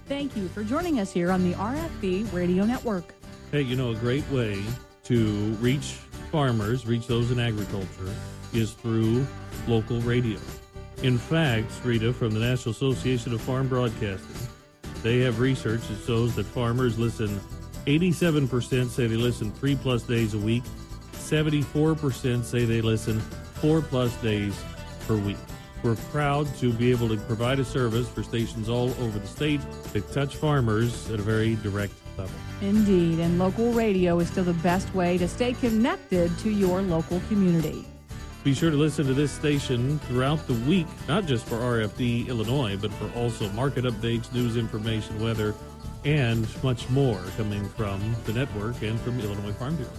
Thank you for joining us here on the RFB Radio Network. Hey, a great way to reach farmers, reach those in agriculture, is through local radio. In fact, Rita, from the National Association of Farm Broadcasting, they have research that shows that farmers listen, 87% say they listen 3+ days a week, 74% say they listen 4+ days per week. We're proud to be able to provide a service for stations all over the state that touch farmers at a very direct level. Indeed, and local radio is still the best way to stay connected to your local community. Be sure to listen to this station throughout the week, not just for RFD Illinois, but for also market updates, news information, weather, and much more coming from the network and from Illinois Farm Bureau.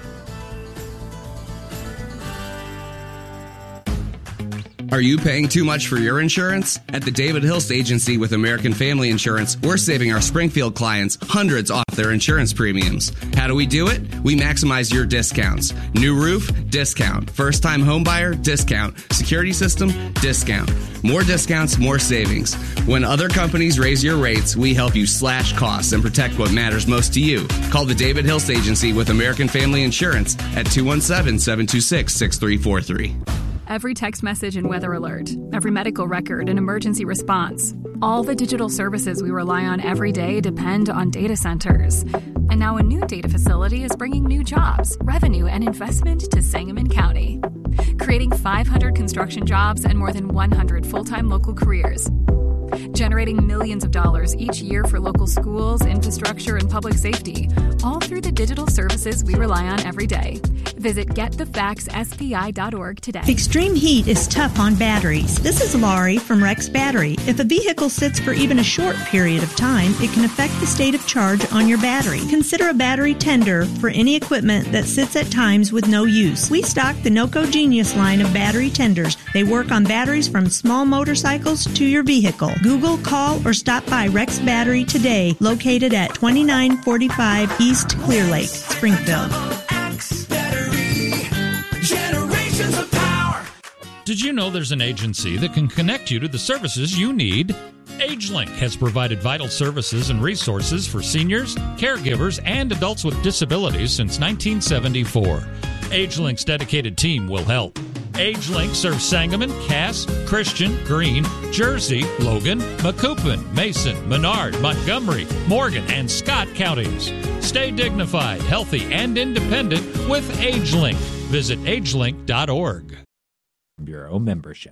Are you paying too much for your insurance? At the David Hilst Agency with American Family Insurance, we're saving our Springfield clients hundreds off their insurance premiums. How do we do it? We maximize your discounts. New roof? Discount. First-time homebuyer? Discount. Security system? Discount. More discounts, more savings. When other companies raise your rates, we help you slash costs and protect what matters most to you. Call the David Hilst Agency with American Family Insurance at 217-726-6343. Every text message and weather alert, every medical record and emergency response. All the digital services we rely on every day depend on data centers. And now a new data facility is bringing new jobs, revenue, and investment to Sangamon County, creating 500 construction jobs and more than 100 full-time local careers, generating millions of dollars each year for local schools, infrastructure, and public safety, all through the digital services we rely on every day. Visit getthefaxspi.org today. Extreme heat is tough on batteries. This is Laurie from Rex Battery. If a vehicle sits for even a short period of time, it can affect the state of charge on your battery. Consider a battery tender for any equipment that sits at times with no use. We stock the NOCO Genius line of battery tenders. They work on batteries from small motorcycles to your vehicle. Google, call, or stop by Rex Battery today, located at 2945 East Clear Lake, Springfield. Did you know there's an agency that can connect you to the services you need? AgeLink has provided vital services and resources for seniors, caregivers, and adults with disabilities since 1974. AgeLink's dedicated team will help. AgeLink serves Sangamon, Cass, Christian, Greene, Jersey, Logan, Macoupin, Mason, Menard, Montgomery, Morgan, and Scott counties. Stay dignified, healthy, and independent with AgeLink. Visit agelink.org. Bureau membership.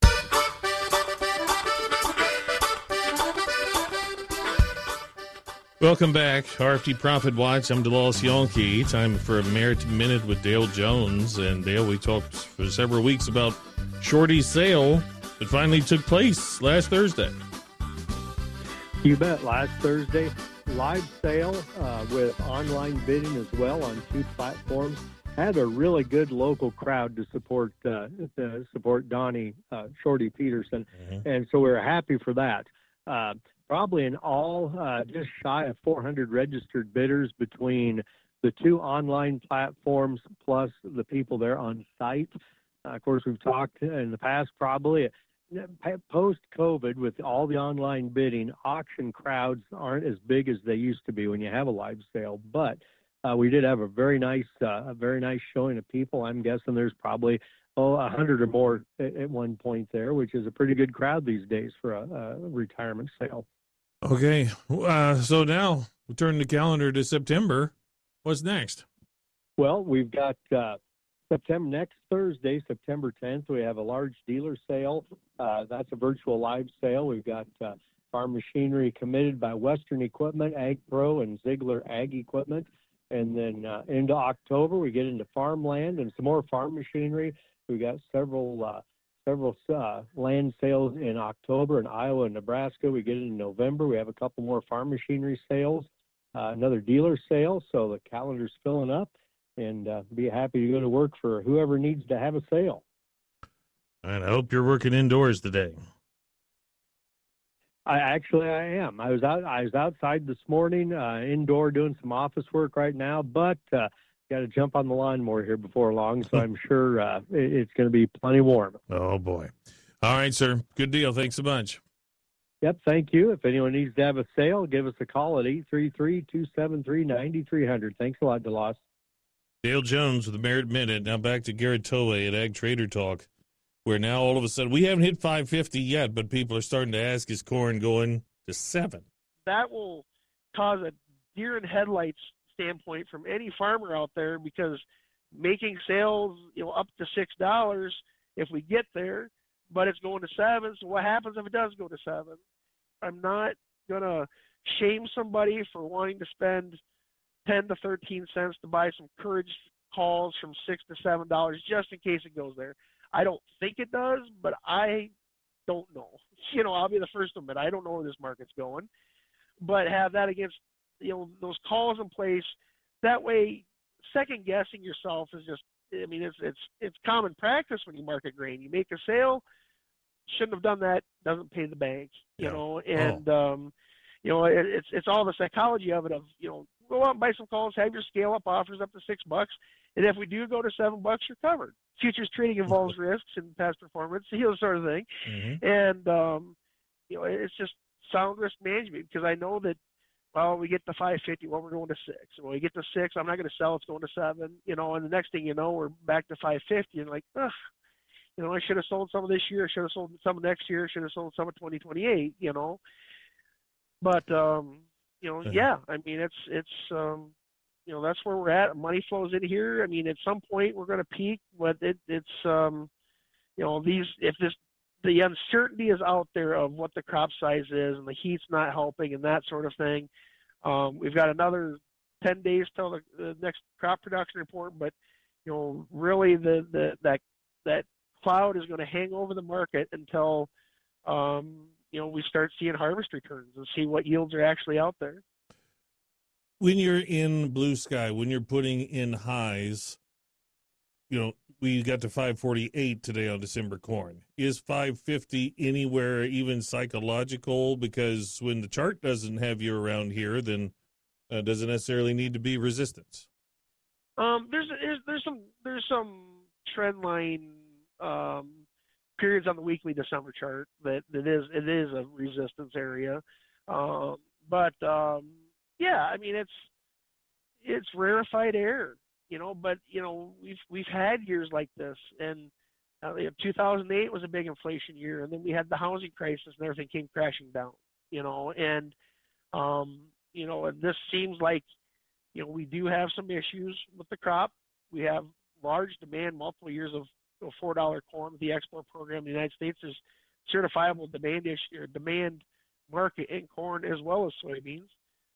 Welcome back. RFD Profit Watch. I'm DeLawes Yonke. Time for a Merit Minute with Dale Jones. And Dale, we talked for several weeks about Shorty's sale that finally took place last Thursday. You bet. Last Thursday, live sale with online bidding as well on 2 platforms. Had a really good local crowd to support Donnie Shorty Peterson, and so we're happy for that. Probably in all, just shy of 400 registered bidders between the 2 online platforms plus the people there on site. Of course, we've talked in the past, probably post-COVID with all the online bidding, auction crowds aren't as big as they used to be when you have a live sale, but we did have a very nice showing of people. I'm guessing there's probably 100 or more at one point there, which is a pretty good crowd these days for a retirement sale. Okay, so now we turn the calendar to September. What's next? Well, we've got next Thursday, September 10th. We have a large dealer sale. That's a virtual live sale. We've got farm machinery committed by Western Equipment, Ag Pro, and Ziegler Ag Equipment. And then into October, we get into farmland and some more farm machinery. We've got several land sales in October in Iowa and Nebraska. We get into November. We have a couple more farm machinery sales, another dealer sale. So the calendar's filling up, and be happy to go to work for whoever needs to have a sale. And I hope you're working indoors today. I am. I was outside this morning, indoor doing some office work right now, but got to jump on the lawnmower here before long, so I'm sure it's going to be plenty warm. Oh, boy. All right, sir. Good deal. Thanks so much. Yep, thank you. If anyone needs to have a sale, give us a call at 833-273-9300. Thanks a lot, DeLoss. Dale Jones with the Merit Minute. Now back to Garrett Towe at Ag Trader Talk, where now all of a sudden we haven't hit 550 yet, but people are starting to ask, is corn going to 7? That will cause a deer in headlights standpoint from any farmer out there, because making sales, up to $6 if we get there, but it's going to 7. So what happens if it does go to 7? I'm not gonna shame somebody for wanting to spend 10 to 13 cents to buy some courage calls from $6 to $7 just in case it goes there. I don't think it does, but I don't know. I'll be the first to admit I don't know where this market's going, but have that against those calls in place. That way, second guessing yourself is just, it's common practice when you market grain. You make a sale, shouldn't have done that, doesn't pay the bank, it's all the psychology of it, go out and buy some calls, have your scale up offers up to $6, and if we do go to $7, you're covered. Futures trading involves risks and past performance, sort of thing. Mm-hmm. And it's just sound risk management, because I know that, we get to 550, we're going to 6. When we get to 6, I'm not going to sell, it's going to 7, and the next thing you know, we're back to 550, and I should have sold some of this year, I should have sold some of next year, I should have sold some of 2028, But, yeah, it's that's where we're at. Money flows in here. At some point we're going to peak, but the uncertainty is out there of what the crop size is, and the heat's not helping and that sort of thing. We've got another 10 days till the next crop production report, but, really that cloud is going to hang over the market until, we start seeing harvest returns and see what yields are actually out there. When you're in blue sky, when you're putting in highs, we got to 548 today on December corn. Is 550 anywhere even psychological? Because when the chart doesn't have you around here, then does it necessarily need to be resistance? There's some trend line periods on the weekly December chart that it is a resistance area, it's rarefied air, but we've had years like this, and 2008 was a big inflation year, and then we had the housing crisis and everything came crashing down, and this seems like we do have some issues with the crop. We have large demand, multiple years of $4 corn. The export program in the United States is certifiable demand market in corn as well as soybeans.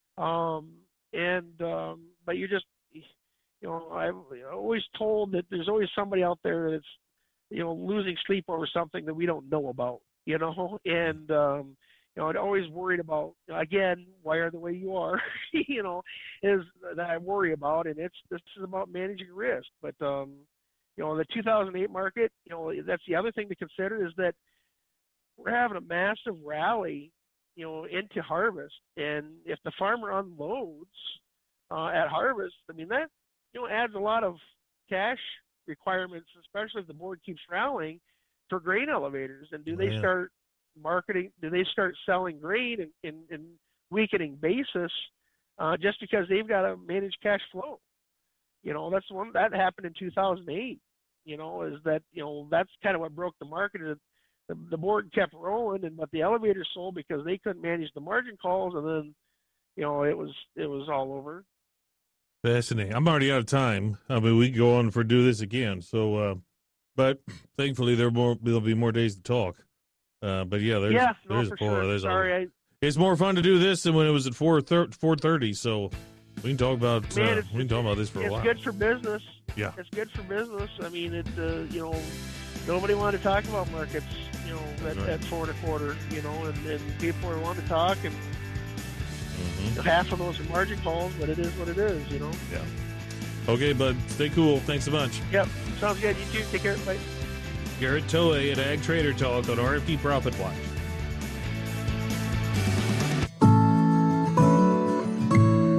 But you're just, I've always told that there's always somebody out there that's, losing sleep over something that we don't know about, and, I'd always worried about, again, why are the way you are, is that I worry about, and this is about managing risk. But, the 2008 market, that's the other thing to consider, is that we're having a massive rally, into harvest. And if the farmer unloads at harvest, that, adds a lot of cash requirements, especially if the board keeps rallying for grain elevators. And do they start marketing? Do they start selling grain in weakening basis just because they've got to manage cash flow? That's one that happened in 2008. Is that that's kind of what broke the market. Is the board kept rolling, but the elevators sold because they couldn't manage the margin calls, and then it was all over. Fascinating. I'm already out of time. We could go on do this again. So, but thankfully there'll be more days to talk. But yeah, there's sure. Sorry, it's more fun to do this than when it was at 4:30. So we can talk about this for a while. It's good for business. Yeah, it's good for business. Nobody wanted to talk about markets, at 4 1/4, and people are wanting to talk, and half of those are margin calls, but it is what it is, Yeah. Okay, bud. Stay cool. Thanks so much. Yep. Sounds good. You too. Take care. Bye. Garrett Towe at Ag Trader Talk on RFD Profit Watch.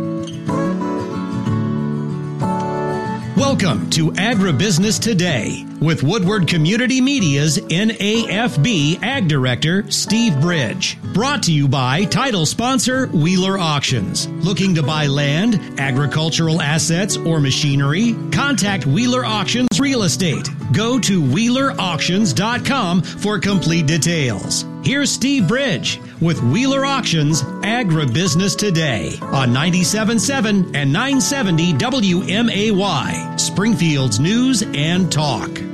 Welcome to Agribusiness Today, with Woodward Community Media's NAFB Ag Director, Steve Bridge. Brought to you by title sponsor Wheeler Auctions. Looking to buy land, agricultural assets, or machinery? Contact Wheeler Auctions Real Estate. Go to WheelerAuctions.com for complete details. Here's Steve Bridge with Wheeler Auctions Agribusiness Today on 97.7 and 970 WMAY, Springfield's News and Talk.